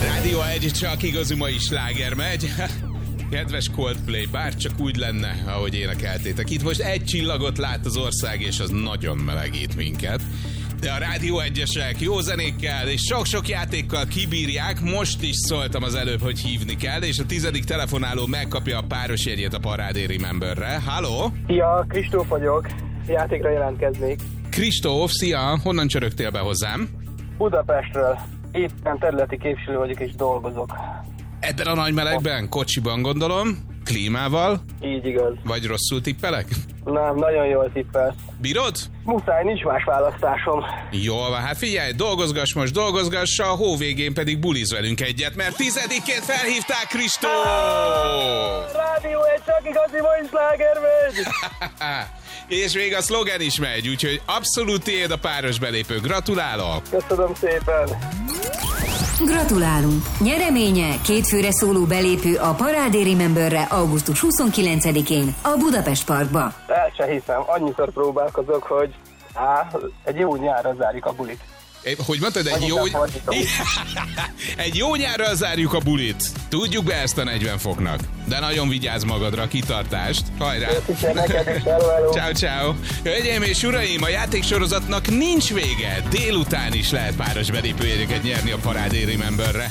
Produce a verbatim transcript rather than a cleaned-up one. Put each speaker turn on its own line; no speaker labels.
Rádió egy, csak igazi mai sláger megy. Kedves Coldplay, bár csak úgy lenne, ahogy énekeltétek. Itt most egy csillagot lát az ország, és az nagyon melegít minket. De a Rádió egyesek jó zenékkel és sok-sok játékkal kibírják. Most is szóltam az előbb, hogy hívni kell, és a tizedik telefonáló megkapja a páros jegyét a Parádé Rememberre. Halló?
Szia, Kristóf vagyok. Játékra jelentkeznék.
Kristóf, szia! Honnan csörögtél be hozzám?
Budapestről. Éppen területi képviselő vagyok és dolgozok.
Ebben a nagy melegben? Kocsiban gondolom? Klímával?
Így igaz.
Vagy rosszul tippelek?
Nem, nagyon jól tippelsz.
Bírod?
Muszáj, nincs más választásom.
Jól van, hát figyelj, dolgozgass most, dolgozgass, a hó végén pedig buliz velünk egyet, mert tizedikként felhívták Kristóf!
Rádió egy, csak igazi mai sláger megy!
És még a szlogen is megy, úgyhogy abszolút tiéd a páros belépő. Gratulálok!
Köszönöm szépen!
Gratulálunk! Nyereménye kétfőre szóló belépő a Parádé Rememberre augusztus huszonkilencedikén a Budapest Parkba.
El se hiszem, annyiszor próbálkozok, hogy á, egy jó nyárra zárjuk a bulit.
Hogy mondtad, egy jó... egy jó nyárral zárjuk a bulit. Tudjuk be ezt a negyven foknak. De nagyon vigyázz magadra, kitartást. Hajrá! Ciao, ciao. Hölgyeim és uraim, a játéksorozatnak nincs vége. Délután is lehet páros belépőjegyeket nyerni a Parádé Rememberre.